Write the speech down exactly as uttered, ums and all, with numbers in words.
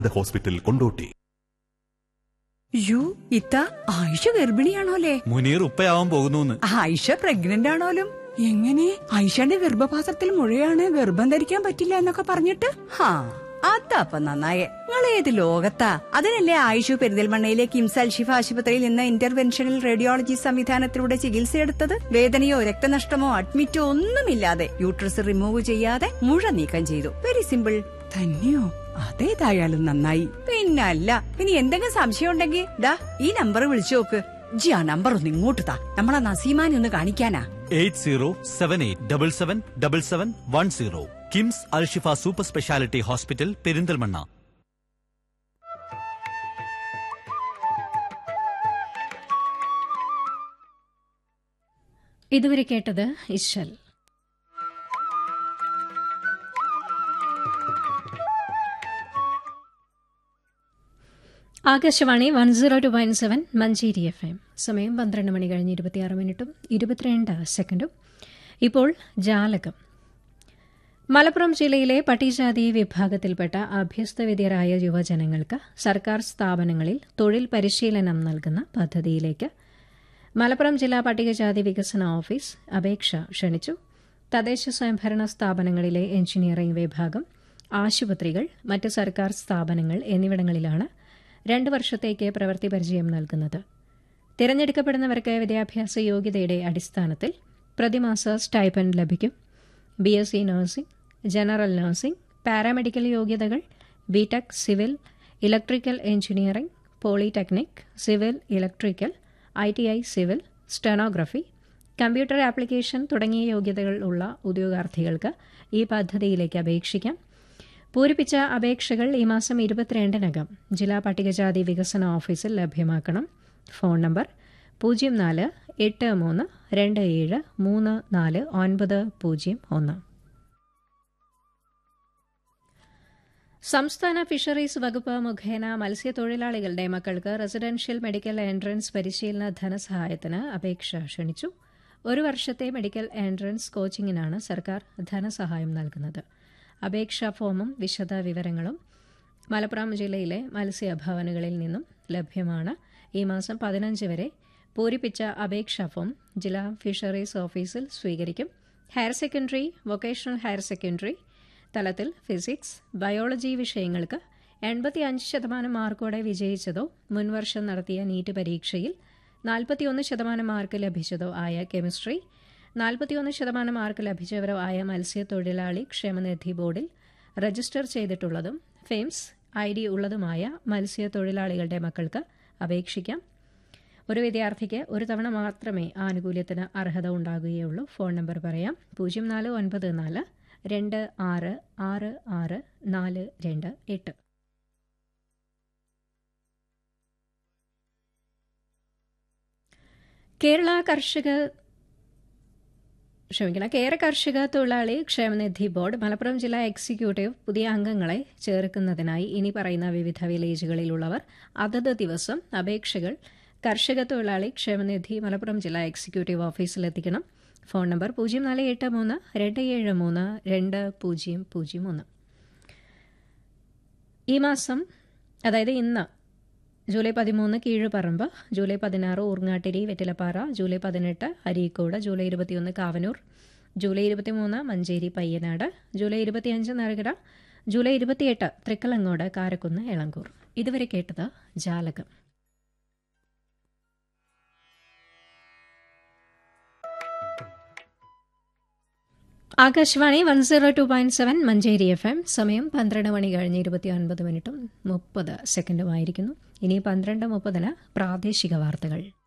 Hospital Kondotty. U ഇത്ത ആയിഷ ഗർഭിണിയാണോലേ? മുനീർ ഉപ്പയാവാൻ പോകുന്നു. Ayisha pregnant ആണോലും? എങ്ങനെ? ആയിഷയുടെ ഗർഭപാത്രത്തിൽ മുഴയാണ്, ഗർഭം ധരിക്കാൻ പറ്റില്ല എന്നൊക്കെ പറഞ്ഞിട്ട്? ഹാ, അതപ്പ നന്നായേ. നിങ്ങൾ ഏത് ലോകത്താ? അതിനല്ലേ ആയിഷു പെരിന്തൽമണ്ണയിലെ കിംസ് അൽഷിഫ ആശുപത്രിയിൽ നിന്ന് ഇന്റർവെൻഷണൽ റേഡിയോളജി സംവിധാനത്തിലൂടെ ചികിത്സയെടുത്തത്. വേദനയോ രക്തനഷ്ടമോ അഡ്മിറ്റോ ഒന്നുമില്ലാതെ യൂട്രസ് റിമൂവ് ചെയ്യാതെ മുഴ നീക്കം ചെയ്തു. Very simple. തന്നെയോ? അതേതായാലും നന്നായി. പിന്നല്ല, ഇനി എന്തെങ്കിലും സംശയം ഉണ്ടെങ്കിൽ ദാ ഈ നമ്പർ വിളിച്ചു നോക്ക്. ജി ആ നമ്പർ ഒന്ന് ഇങ്ങോട്ട് താ, നമ്മളെ നസീമാനെ ഒന്ന് കാണിക്കാനാ. Eight zero seven eight double seven double seven one zero. KIMS Alshifa super speciality hospital Perinthalmanna. ഇതുവരെ കേട്ടത് ഇശൽ. Akashvani one zero two point seven Manjeri F M. സമയം പന്ത്രണ്ട് മണി കഴിഞ്ഞ് ഇരുപത്തിയാറ് മിനിറ്റും ഇരുപത്തിരണ്ട് സെക്കൻഡും. ഇപ്പോൾ ജാലകം. മലപ്പുറം ജില്ലയിലെ പട്ടികജാതി വിഭാഗത്തിൽപ്പെട്ട അഭ്യസ്തവിദ്യരായ യുവജനങ്ങൾക്ക് സർക്കാർ സ്ഥാപനങ്ങളിൽ തൊഴിൽ പരിശീലനം നൽകുന്ന പദ്ധതിയിലേക്ക് മലപ്പുറം ജില്ലാ പട്ടികജാതി വികസന ഓഫീസ് അപേക്ഷ ക്ഷണിച്ചു. തദ്ദേശ സ്വയംഭരണ സ്ഥാപനങ്ങളിലെ എഞ്ചിനീയറിംഗ് വിഭാഗം, ആശുപത്രികൾ, മറ്റ് സർക്കാർ സ്ഥാപനങ്ങൾ എന്നിവിടങ്ങളിലാണ് രണ്ട് വർഷത്തേക്ക് പ്രവൃത്തി പരിചയം നൽകുന്നത്. തിരഞ്ഞെടുക്കപ്പെടുന്നവർക്ക് വിദ്യാഭ്യാസ യോഗ്യതയുടെ അടിസ്ഥാനത്തിൽ പ്രതിമാസ സ്റ്റൈപ്പൻഡ് ലഭിക്കും. B S C nursing, general nursing, paramedical യോഗ്യതകൾ, BTech, civil, electrical engineering, polytechnic, civil electrical, I T I civil, stenography, computer application തുടങ്ങിയ യോഗ്യതകൾ ഉള്ള ഉദ്യോഗാർത്ഥികൾക്ക് ഈ പദ്ധതിയിലേക്ക് അപേക്ഷിക്കാം. പൂരിപ്പിച്ച അപേക്ഷകൾ ഈ മാസം ഇരുപത്തിരണ്ടിനകം ജില്ലാ പട്ടികജാതി വികസന ഓഫീസിൽ ലഭ്യമാക്കണം. ഫോൺ നമ്പർ പൂജ്യം നാല് എട്ട് മൂന്ന് രണ്ട് ഏഴ് മൂന്ന് നാല് ഒൻപത് പൂജ്യം ഒന്ന്. സംസ്ഥാന ഫിഷറീസ് വകുപ്പ് മുഖേന മത്സ്യത്തൊഴിലാളികളുടെ മക്കൾക്ക് റെസിഡൻഷ്യൽ മെഡിക്കൽ എൻട്രൻസ് പരിശീലന ധനസഹായത്തിന് അപേക്ഷ ക്ഷണിച്ചു. ഒരു വർഷത്തെ മെഡിക്കൽ എൻട്രൻസ് കോച്ചിങ്ങിനാണ് സർക്കാർ ധനസഹായം നൽകുന്നത്. അപേക്ഷാ ഫോമും വിശദ വിവരങ്ങളും മലപ്പുറം ജില്ലയിലെ മത്സ്യഭവനുകളിൽ നിന്നും ലഭ്യമാണ്. ഈ മാസം പതിനഞ്ച് വരെ പൂരിപ്പിച്ച അപേക്ഷാ ഫോം ജില്ലാ ഫിഷറീസ് ഓഫീസിൽ സ്വീകരിക്കും. Higher secondary, vocational higher secondary തലത്തിൽ ഫിസിക്സ്, ബയോളജി വിഷയങ്ങൾക്ക് എൺപത്തിയഞ്ച് ശതമാനം മാർക്കോടെ വിജയിച്ചതോ മുൻവർഷം നടത്തിയ നീറ്റ് പരീക്ഷയിൽ നാൽപ്പത്തിയൊന്ന് ശതമാനം മാർക്ക് ലഭിച്ചതോ ആയ കെമിസ്ട്രി, നാൽപ്പത്തിയൊന്ന് ശതമാനം മാർക്ക് ലഭിച്ചവരോ ആയ മത്സ്യത്തൊഴിലാളി ക്ഷേമനിധി ബോർഡിൽ രജിസ്റ്റർ ചെയ്തിട്ടുള്ളതും ഫെയിംസ് ഐ ഡി ഉള്ളതുമായ മത്സ്യത്തൊഴിലാളികളുടെ മക്കൾക്ക് അപേക്ഷിക്കാം. ഒരു വിദ്യാർത്ഥിക്ക് ഒരു തവണ മാത്രമേ ആനുകൂല്യത്തിന് അർഹത ഉണ്ടാകുകയുള്ളൂ. ഫോൺ നമ്പർ പറയാം: പൂജ്യം നാല് ഒൻപത് നാല് രണ്ട് ആറ് ആറ് ആറ് നാല് രണ്ട് എട്ട്. കേരള കർഷക ക്ഷമിക്കണം കേരള കർഷക തൊഴിലാളി ക്ഷേമനിധി ബോർഡ് മലപ്പുറം ജില്ലാ എക്സിക്യൂട്ടീവ് പുതിയ അംഗങ്ങളെ ചേർക്കുന്നതിനായി ഇനി പറയുന്ന വിവിധ വില്ലേജുകളിലുള്ളവർ അതത് ദിവസം അപേക്ഷകൾ കർഷക തൊഴിലാളി ക്ഷേമനിധി മലപ്പുറം ജില്ലാ എക്സിക്യൂട്ടീവ് ഓഫീസിലെത്തിക്കണം. ഫോൺ നമ്പർ പൂജ്യം നാല് എട്ട് മൂന്ന് രണ്ട് ഏഴ് മൂന്ന് രണ്ട് പൂജ്യം പൂജ്യം ഒന്ന്. ഈ മാസം, അതായത് ഇന്ന് ജൂലൈ പതിമൂന്ന് കീഴുപറമ്പ്, ജൂലൈ പതിനാറ് ഊർങ്ങാട്ടിരി വെറ്റിലപ്പാറ, ജൂലൈ പതിനെട്ട് അരീക്കോട്, ജൂലൈ ഇരുപത്തിയൊന്ന് കാവനൂർ, ജൂലൈ ഇരുപത്തിമൂന്ന് മഞ്ചേരി പയ്യനാട്, ജൂലൈ ഇരുപത്തിയഞ്ച് നരകര, ജൂലൈ ഇരുപത്തിയെട്ട് തൃക്കലങ്ങോട്, കാരക്കുന്ന്, എളങ്കൂർ. ഇതുവരെ കേട്ടത് ജാലകം. Akashvani one zero two point seven Manjeri F M. സമയം പന്ത്രണ്ട് മണി കഴിഞ്ഞ് ഇരുപത്തി ഒൻപത് മിനിറ്റും മുപ്പത് സെക്കൻഡുമായിരിക്കുന്നു. ഇനി പന്ത്രണ്ട് മുപ്പതിന് പ്രാദേശിക വാർത്തകൾ.